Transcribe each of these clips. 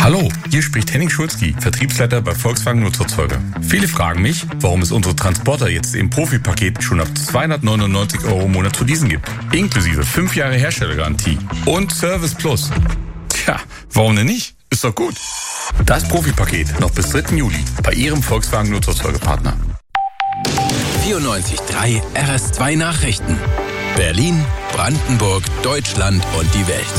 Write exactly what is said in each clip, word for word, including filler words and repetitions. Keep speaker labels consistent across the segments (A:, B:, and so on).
A: Hallo, hier spricht Henning Schulzki, Vertriebsleiter bei Volkswagen Nutzfahrzeuge. Viele fragen mich, warum es unsere Transporter jetzt im Profi-Paket schon ab zweihundertneunundneunzig Euro im Monat zu leasen gibt. Inklusive fünf Jahre Herstellergarantie und Service Plus. Tja, warum denn nicht? Ist doch gut. Das Profi-Paket noch bis dritten Juli bei Ihrem Volkswagen Nutzfahrzeuge-Partner.
B: vierundneunzig Komma drei R S zwei Nachrichten. Berlin, Brandenburg, Deutschland und die Welt.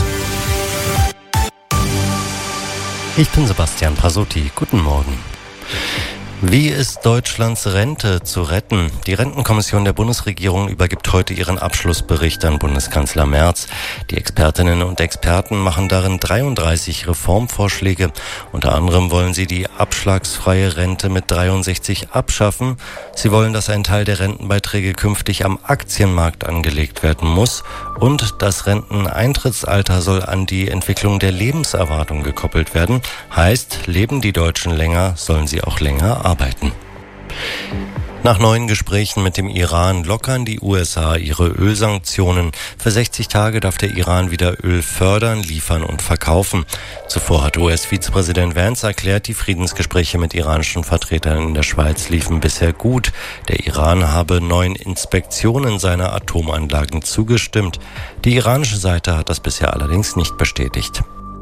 C: Ich bin Sebastian Prasotti. Guten Morgen. Wie ist Deutschlands Rente zu retten? Die Rentenkommission der Bundesregierung übergibt heute ihren Abschlussbericht an Bundeskanzler Merz. Die Expertinnen und Experten machen darin dreiunddreißig Reformvorschläge. Unter anderem wollen sie die abschlagsfreie Rente mit dreiundsechzig abschaffen. Sie wollen, dass ein Teil der Rentenbeiträge künftig am Aktienmarkt angelegt werden muss. Und das Renteneintrittsalter soll an die Entwicklung der Lebenserwartung gekoppelt werden. Heißt, leben die Deutschen länger, sollen sie auch länger arbeiten. Nach neuen Gesprächen mit dem Iran lockern die U S A ihre Ölsanktionen. Für sechzig Tage darf der Iran wieder Öl fördern, liefern und verkaufen. Zuvor hat U S-Vizepräsident Vance erklärt, die Friedensgespräche mit iranischen Vertretern in der Schweiz liefen bisher gut. Der Iran habe neuen Inspektionen seiner Atomanlagen zugestimmt. Die iranische Seite hat das bisher allerdings nicht bestätigt.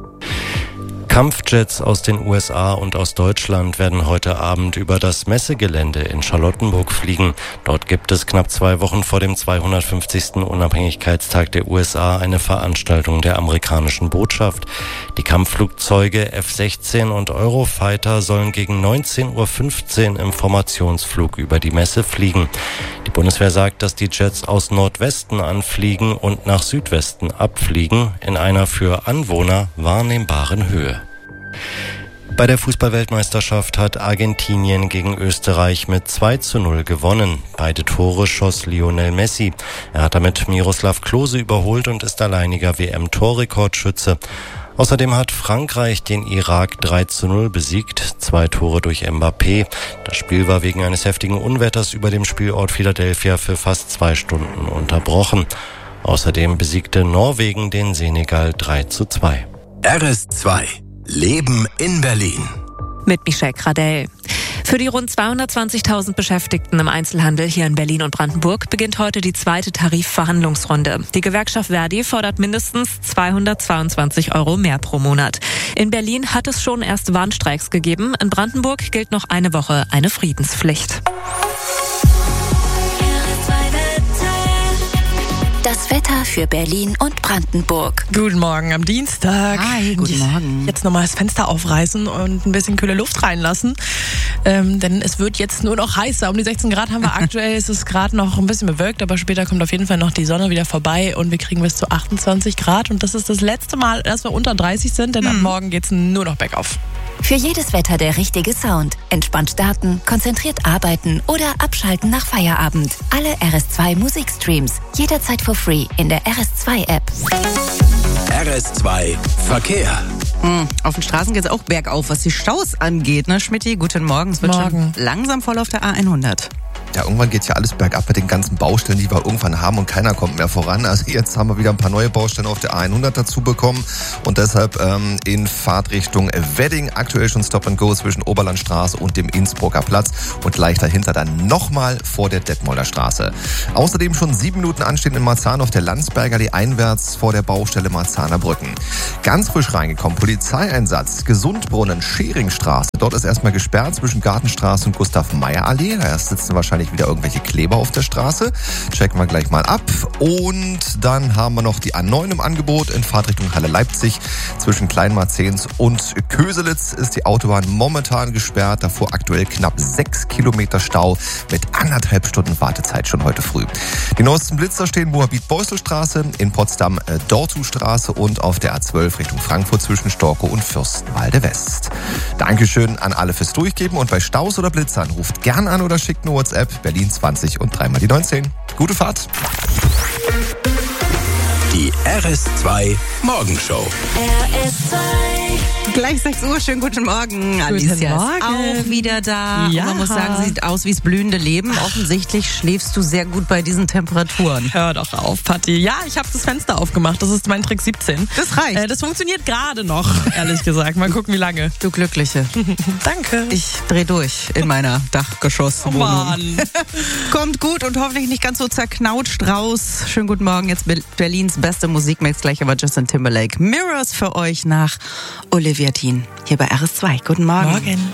C: Kampfjets aus den U S A und aus Deutschland werden heute Abend über das Messegelände in Charlottenburg fliegen. Dort gibt es knapp zwei Wochen vor dem zweihundertfünfzigsten Unabhängigkeitstag der U S A eine Veranstaltung der amerikanischen Botschaft. Die Kampfflugzeuge F sechzehn und Eurofighter sollen gegen neunzehn Uhr fünfzehn im Formationsflug über die Messe fliegen. Die Bundeswehr sagt, dass die Jets aus Nordwesten anfliegen und nach Südwesten abfliegen, in einer für Anwohner wahrnehmbaren Höhe. Bei der Fußball-Weltmeisterschaft hat Argentinien gegen Österreich mit zwei zu null gewonnen. Beide Tore schoss Lionel Messi. Er hat damit Miroslav Klose überholt und ist alleiniger W M-Torrekordschütze. Außerdem hat Frankreich den Irak drei zu null besiegt, zwei Tore durch Mbappé. Das Spiel war wegen eines heftigen Unwetters über dem Spielort Philadelphia für fast zwei Stunden unterbrochen. Außerdem besiegte Norwegen den Senegal drei zu zwei.
B: R S zwei. Leben in Berlin.
D: Mit Michelle Gradell. Für die rund zweihundertzwanzigtausend Beschäftigten im Einzelhandel hier in Berlin und Brandenburg beginnt heute die zweite Tarifverhandlungsrunde. Die Gewerkschaft Verdi fordert mindestens zweihundertzweiundzwanzig Euro mehr pro Monat. In Berlin hat es schon erste Warnstreiks gegeben. In Brandenburg gilt noch eine Woche eine Friedenspflicht.
E: Das Wetter für Berlin und Brandenburg.
F: Guten Morgen am Dienstag.
G: Hi, guten Morgen.
F: Jetzt nochmal das Fenster aufreißen und ein bisschen kühle Luft reinlassen. Ähm, denn es wird jetzt nur noch heißer. Um die sechzehn Grad haben wir aktuell. Es ist gerade noch ein bisschen bewölkt, aber später kommt auf jeden Fall noch die Sonne wieder vorbei und wir kriegen bis zu achtundzwanzig Grad. Und das ist das letzte Mal, dass wir unter dreißig sind, denn hm. ab morgen geht's nur noch bergauf.
E: Für jedes Wetter der richtige Sound. Entspannt starten, konzentriert arbeiten oder abschalten nach Feierabend. Alle R S zwei Musikstreams. Jederzeit for free in der R S zwei App.
B: R S zwei Verkehr.
G: Hm, auf den Straßen geht es auch bergauf, was die Staus angeht, ne, Schmitty? Guten Morgen. Es wird
F: Morgen.
G: schon langsam voll auf der A hundert.
H: Ja, irgendwann geht ja alles bergab mit den ganzen Baustellen, die wir irgendwann haben und keiner kommt mehr voran. Also jetzt haben wir wieder ein paar neue Baustellen auf der A hundert dazu bekommen und deshalb ähm, in Fahrtrichtung Wedding aktuell schon Stop and Go zwischen Oberlandstraße und dem Innsbrucker Platz und gleich dahinter dann nochmal vor der Detmolder Straße. Außerdem schon sieben Minuten anstehen in Marzahn auf der Landsberger Allee einwärts vor der Baustelle Marzahner Brücken. Ganz frisch reingekommen, Polizeieinsatz, Gesundbrunnen, Scheringstraße. Dort ist erstmal gesperrt zwischen Gartenstraße und Gustav-Meyer-Allee. Da sitzen wahrscheinlich wieder irgendwelche Kleber auf der Straße. Checken wir gleich mal ab. Und dann haben wir noch die A neun im Angebot in Fahrtrichtung Halle-Leipzig. Zwischen Kleinmarzens und Köselitz ist die Autobahn momentan gesperrt. Davor aktuell knapp sechs Kilometer Stau mit anderthalb Stunden Wartezeit schon heute früh. Die neuesten Blitzer stehen Moabit-Beusel-Straße, in Potsdam äh, Dortu-Straße und auf der A zwölf Richtung Frankfurt zwischen Storkow und Fürstenwalde West. Dankeschön an alle fürs Durchgeben und bei Staus oder Blitzern ruft gern an oder schickt eine WhatsApp Berlin zwanzig und dreimal die neunzehn. Gute Fahrt.
B: Die R S zwei Morgenshow.
E: R S zwei.
G: Gleich sechs Uhr, schönen guten Morgen. Alicia ist
F: Morgen.
G: auch wieder da.
F: Ja.
G: Und man muss sagen, sie sieht aus wie das blühende Leben. Offensichtlich schläfst du sehr gut bei diesen Temperaturen.
F: Hör doch auf, Patti. Ja, ich habe das Fenster aufgemacht. Das ist mein Trick siebzehn.
G: Das reicht.
F: Äh, das funktioniert gerade noch, ehrlich gesagt. Mal gucken, wie lange.
G: Du Glückliche.
F: Danke.
G: Ich dreh durch in meiner Dachgeschosswohnung.
F: Oh Mann.
G: Kommt gut und hoffentlich nicht ganz so zerknautscht raus. Schönen guten Morgen. Jetzt Berlins beste Musikmix. Gleich aber Justin Timberlake. Mirrors für euch nach Olivia Dean. Hier bei R S zwei. Guten Morgen.
F: Morgen.